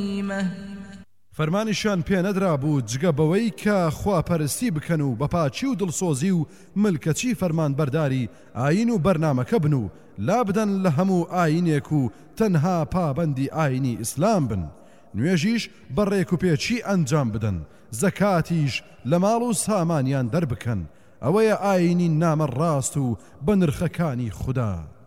فەرمانیشان پێ نەدرا بوو جگە بەوەی کە خواپەرستی بکەن و بەپاچی و دڵسۆزی و ملکەچی فەرمان بەرداری ئاین و بەرنامەکە بن و لا بدەن لە هەموو ئاینێک و تەنها پابەندی ئاینی ئیسلام بن نوێژیش بەڕێک و پێچی ئەنجام بدەن زەکاتیش لە ماڵ و سامانیان دەربکەن ئەوەیە ئاینی نامە ڕاست و بە نرخەکانی خوددا